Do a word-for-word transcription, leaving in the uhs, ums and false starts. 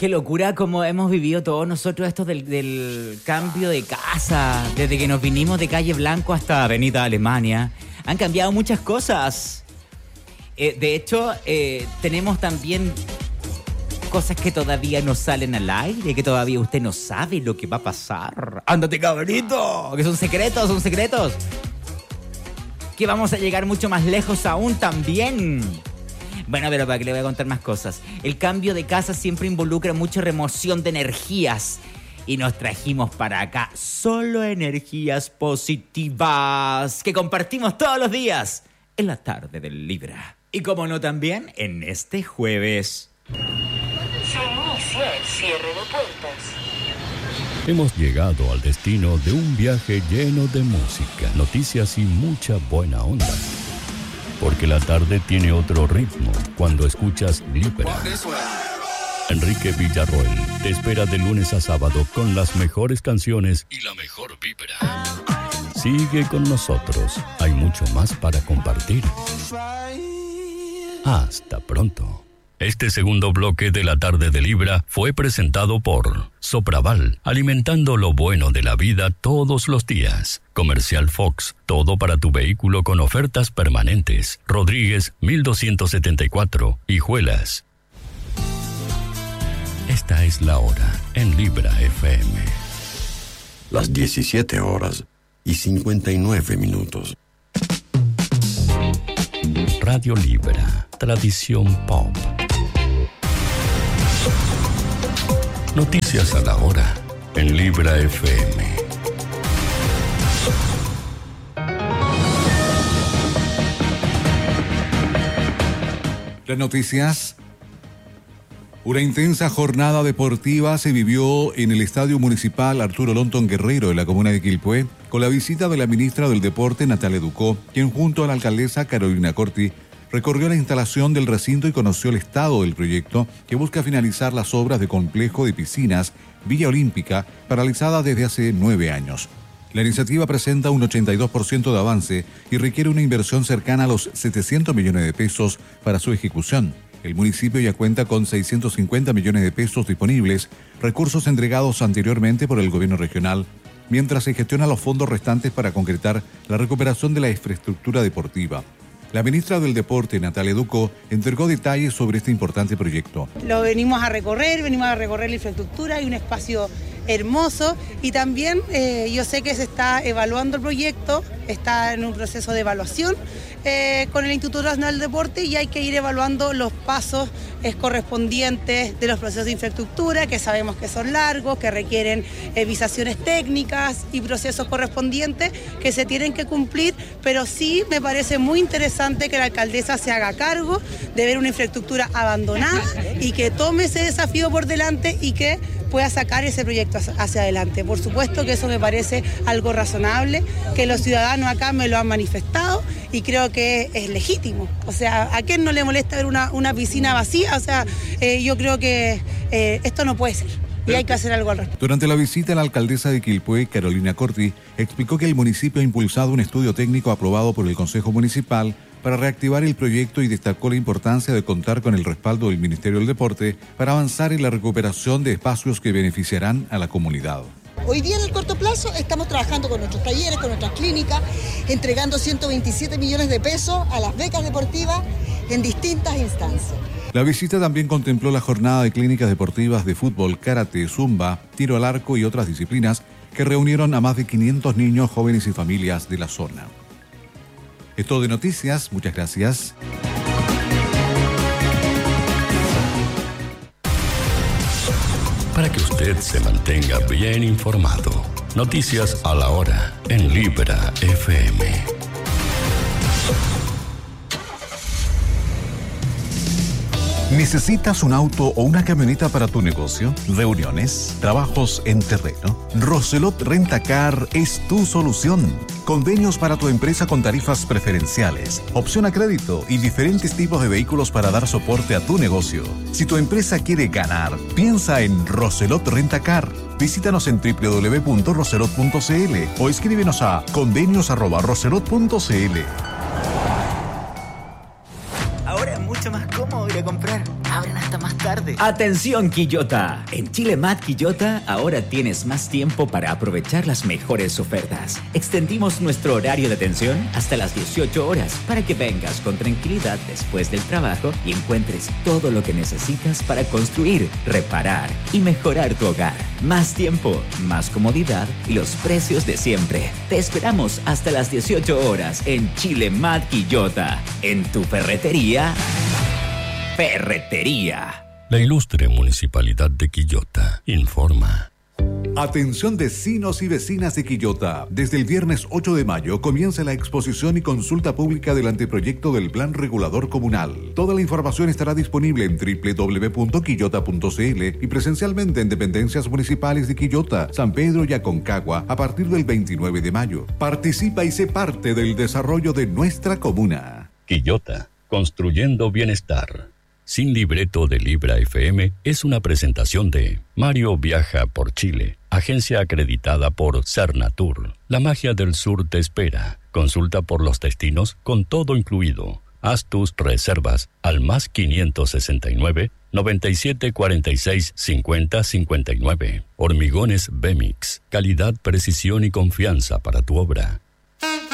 Qué locura como hemos vivido todos nosotros esto del, del cambio de casa. Desde que nos vinimos de Calle Blanco hasta Avenida Alemania. Han cambiado muchas cosas. Eh, de hecho, eh, tenemos también cosas que todavía no salen al aire, que todavía usted no sabe lo que va a pasar. ¡Ándate, cabrito! Que son secretos, son secretos. Que vamos a llegar mucho más lejos aún también. Bueno, pero para que le voy a contar más cosas. El cambio de casa siempre involucra mucha remoción de energías. Y nos trajimos para acá solo energías positivas que compartimos todos los días en la tarde del Libra. Y como no también, en este jueves. Se inicia el cierre de puertas. Hemos llegado al destino de un viaje lleno de música, noticias y mucha buena onda. Porque la tarde tiene otro ritmo cuando escuchas Libra. Enrique Villarroel te espera de lunes a sábado con las mejores canciones y la mejor vibra. Sigue con nosotros, hay mucho más para compartir. Hasta pronto. Este segundo bloque de la tarde de Libra fue presentado por Sopraval, alimentando lo bueno de la vida todos los días. Comercial Fox, todo para tu vehículo con ofertas permanentes. Rodríguez mil doscientos setenta y cuatro, Hijuelas. Esta es la hora en Libra F M. Las diecisiete horas y cincuenta y nueve minutos. Radio Libra, tradición pop. Noticias a la hora en Libra F M. Las noticias. Una intensa jornada deportiva se vivió en el Estadio Municipal Arturo Lonton Guerrero de la comuna de Quilpué, con la visita de la ministra del Deporte, Natalia Ducó, quien junto a la alcaldesa Carolina Corti recorrió la instalación del recinto y conoció el estado del proyecto que busca finalizar las obras de complejo de piscinas Villa Olímpica, paralizada desde hace nueve años. La iniciativa presenta un ochenta y dos por ciento de avance y requiere una inversión cercana a los setecientos millones de pesos para su ejecución. El municipio ya cuenta con seiscientos cincuenta millones de pesos disponibles, recursos entregados anteriormente por el gobierno regional, mientras se gestiona los fondos restantes para concretar la recuperación de la infraestructura deportiva. La ministra del Deporte, Natalia Ducó, entregó detalles sobre este importante proyecto. Lo venimos a recorrer, venimos a recorrer la infraestructura, hay un espacio hermoso y también eh, yo sé que se está evaluando el proyecto, está en un proceso de evaluación eh, con el Instituto Nacional del Deporte y hay que ir evaluando los pasos eh, correspondientes de los procesos de infraestructura, que sabemos que son largos, que requieren eh, visaciones técnicas y procesos correspondientes que se tienen que cumplir, pero sí me parece muy interesante que la alcaldesa se haga cargo de ver una infraestructura abandonada y que tome ese desafío por delante y que pueda sacar ese proyecto hacia adelante. Por supuesto que eso me parece algo razonable, que los ciudadanos acá me lo han manifestado y creo que es legítimo. O sea, ¿a quién no le molesta ver una, una piscina vacía? O sea, eh, yo creo que eh, esto no puede ser. Y hay que hacer algo al respecto. Durante la visita, la alcaldesa de Quilpué, Carolina Corti, explicó que el municipio ha impulsado un estudio técnico aprobado por el Consejo Municipal para reactivar el proyecto y destacó la importancia de contar con el respaldo del Ministerio del Deporte para avanzar en la recuperación de espacios que beneficiarán a la comunidad. Hoy día en el corto plazo estamos trabajando con nuestros talleres, con nuestras clínicas, entregando ciento veintisiete millones de pesos a las becas deportivas en distintas instancias. La visita también contempló la jornada de clínicas deportivas de fútbol, karate, zumba, tiro al arco y otras disciplinas que reunieron a más de quinientos niños, jóvenes y familias de la zona. Es todo de noticias, muchas gracias. Para que usted se mantenga bien informado, noticias a la hora en Libra F M. ¿Necesitas un auto o una camioneta para tu negocio? ¿Reuniones? ¿Trabajos en terreno? Roselot Rentacar es tu solución. Convenios para tu empresa con tarifas preferenciales, opción a crédito y diferentes tipos de vehículos para dar soporte a tu negocio. Si tu empresa quiere ganar, piensa en Roselot Rentacar. Visítanos en doble u doble u doble u punto roselot punto c l o escríbenos a convenios arroba roselot punto c l. Ahora es mucho más cómodo ir a comprar. Abren hasta más tarde. Atención, Quillota. En Chile Mat Quillota ahora tienes más tiempo para aprovechar las mejores ofertas. Extendimos nuestro horario de atención hasta las dieciocho horas para que vengas con tranquilidad después del trabajo y encuentres todo lo que necesitas para construir, reparar y mejorar tu hogar. Más tiempo, más comodidad y los precios de siempre. Te esperamos hasta las dieciocho horas en Chile Mat Quillota. En tu ferretería, Ferretería. La ilustre Municipalidad de Quillota informa. Atención vecinos y vecinas de Quillota. Desde el viernes ocho de mayo comienza la exposición y consulta pública del anteproyecto del Plan Regulador Comunal. Toda la información estará disponible en doble u doble u doble u punto quillota punto c l y presencialmente en dependencias municipales de Quillota, San Pedro y Aconcagua a partir del veintinueve de mayo. Participa y sé parte del desarrollo de nuestra comuna. Quillota, construyendo bienestar. Sin libreto de Libra F M es una presentación de Mario Viaja por Chile, agencia acreditada por Cernatur. La magia del sur te espera. Consulta por los destinos con todo incluido. Haz tus reservas al más quinientos sesenta y nueve, noventa y siete cuarenta y seis, cincuenta cincuenta y nueve. Hormigones Bemix. Calidad, precisión y confianza para tu obra.